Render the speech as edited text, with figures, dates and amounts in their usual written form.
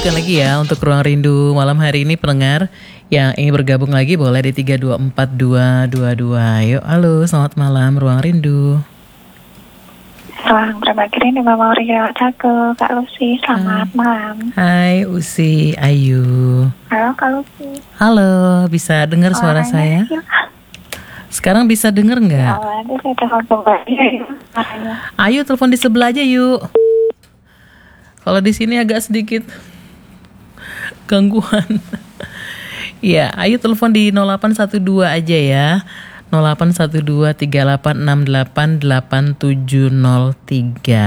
lanjutkan lagi ya untuk Ruang Rindu malam hari ini pendengar yang ingin bergabung lagi boleh di 3242222. Yuk, halo, selamat malam Ruang Rindu. Ruang berbagi rindu Mama Ria Cago, Kak Lucy, selamat malam. Hai Usi, Ayu. Halo Kak Lucy. Halo, bisa dengar suara saya? Sekarang bisa dengar nggak? Nanti saya telepon kembali. Ayo telepon di sebelah aja yuk. Kalau di sini agak sedikit gangguan. Ya, ayo telepon di 0812 aja ya. 0812 3868 8703.